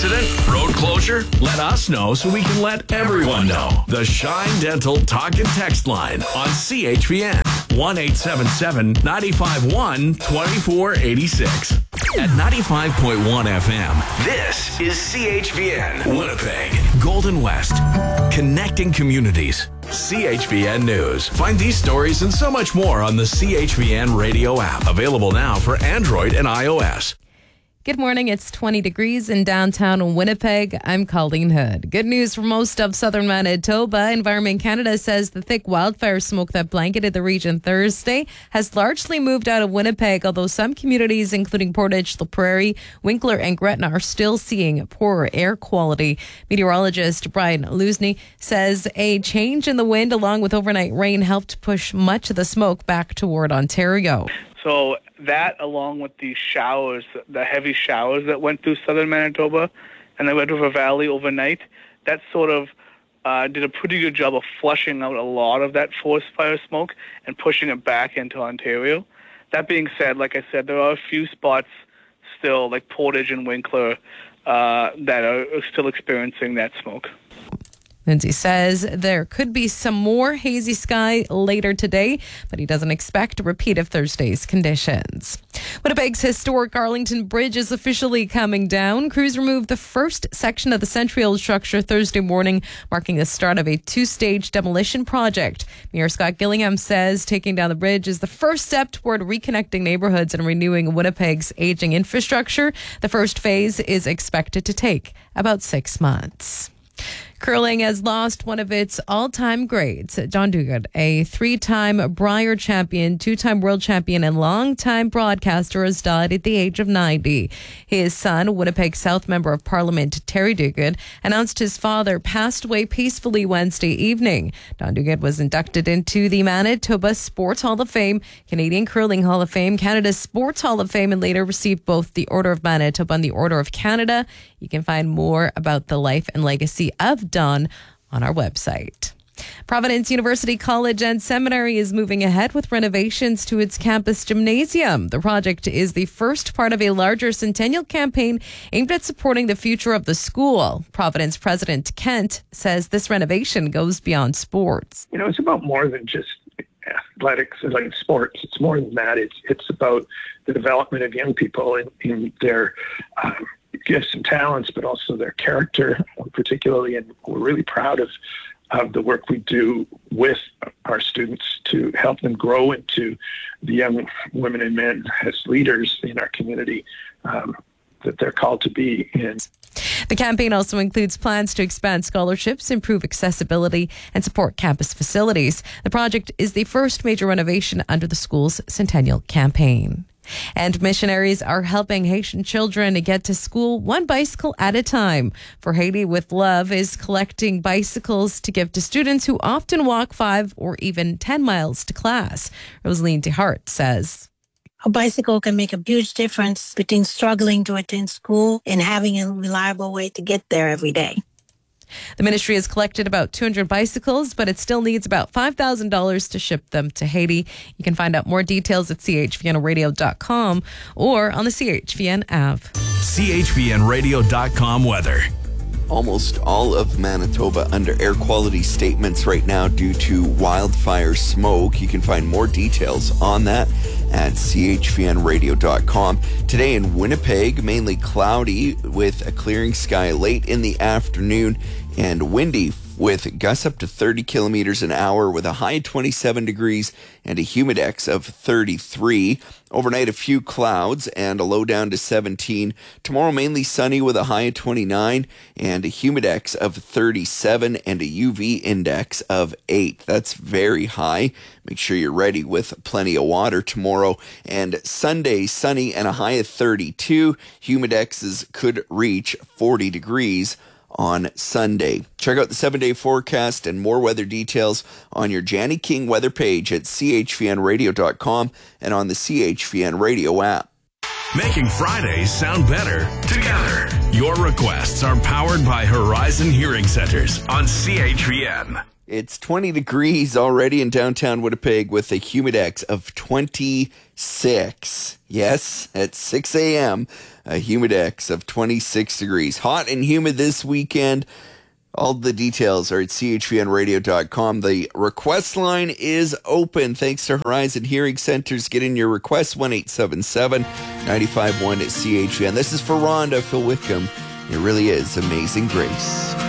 Accident? Road closure? Let us know so we can let everyone know. The Shine Dental Talk and Text line on CHVN. 1-877-951-2486. At 95.1 FM, this is CHVN Winnipeg, Golden West, connecting communities. CHVN News. Find these stories and so much more on the CHVN radio app, available now for Android and iOS. Good morning. It's 20 degrees in downtown Winnipeg. I'm Colleen Hood. Good news for most of southern Manitoba. Environment Canada says the thick wildfire smoke that blanketed the region Thursday has largely moved out of Winnipeg, although some communities, including Portage la Prairie, Winkler, and Gretna, are still seeing poorer air quality. Meteorologist Brian Lusney says a change in the wind along with overnight rain helped push much of the smoke back toward Ontario. So that, along with the showers, the heavy showers that went through southern Manitoba and the Red River Valley overnight, that sort of did a pretty good job of flushing out a lot of that forest fire smoke and pushing it back into Ontario. That being said, like I said, there are a few spots still, like Portage and Winkler, that are still experiencing that smoke. Lindsay says there could be some more hazy sky later today, but he doesn't expect a repeat of Thursday's conditions. Winnipeg's historic Arlington Bridge is officially coming down. Crews removed the first section of the central structure Thursday morning, marking the start of a two-stage demolition project. Mayor Scott Gillingham says taking down the bridge is the first step toward reconnecting neighborhoods and renewing Winnipeg's aging infrastructure. The first phase is expected to take about 6 months. Curling has lost one of its all-time greats. John Duguid, a three-time Brier champion, two-time world champion, and long-time broadcaster, has died at the age of 90. His son, Winnipeg South Member of Parliament Terry Duguid, announced his father passed away peacefully Wednesday evening. Don Duguid was inducted into the Manitoba Sports Hall of Fame, Canadian Curling Hall of Fame, Canada's Sports Hall of Fame, and later received both the Order of Manitoba and the Order of Canada. You can find more about the life and legacy of Don on our website. Providence University College and Seminary is moving ahead with renovations to its campus gymnasium. The project is the first part of a larger centennial campaign aimed at supporting the future of the school. Providence President Kent says this renovation goes beyond sports. You know, it's about more than just athletics and like sports. It's more than that. It's about the development of young people in their gifts and talents, but also their character, particularly. And we're really proud of the work we do with our students to help them grow into the young women and men as leaders in our community that they're called to be in. The campaign also includes plans to expand scholarships, improve accessibility, and support campus facilities. The project is the first major renovation under the school's centennial campaign. And missionaries are helping Haitian children get to school one bicycle at a time. For Haiti with Love is collecting bicycles to give to students who often walk 5 or even 10 miles to class. Rosaline DeHart says, a bicycle can make a huge difference between struggling to attend school and having a reliable way to get there every day. The ministry has collected about 200 bicycles, but it still needs about $5,000 to ship them to Haiti. You can find out more details at chvnradio.com or on the CHVN app. chvnradio.com weather. Almost all of Manitoba under air quality statements right now due to wildfire smoke. You can find more details on that at chvnradio.com. Today in Winnipeg, mainly cloudy with a clearing sky late in the afternoon and windy with gusts up to 30 kilometers an hour with a high of 27 degrees and a humidex of 33. Overnight, a few clouds and a low down to 17. Tomorrow, mainly sunny with a high of 29 and a humidex of 37 and a UV index of 8. That's very high. Make sure you're ready with plenty of water tomorrow. And Sunday, sunny and a high of 32. Humidexes could reach 40 degrees on Sunday. Check out the 7-day forecast and more weather details on your Janny King weather page at chvnradio.com and on the CHVN radio app. Making Fridays sound better together. Your requests are powered by Horizon Hearing Centers on CHVN. It's 20 degrees already in downtown Winnipeg with a humidex of 26. Yes, at 6 a.m. a humidex of 26 degrees. Hot and humid this weekend. All the details are at chvnradio.com. The request line is open thanks to Horizon Hearing Centers. Get in your request, 1-877-951 at CHVN. This is for Rhonda, Phil Wickham. It really is Amazing Grace.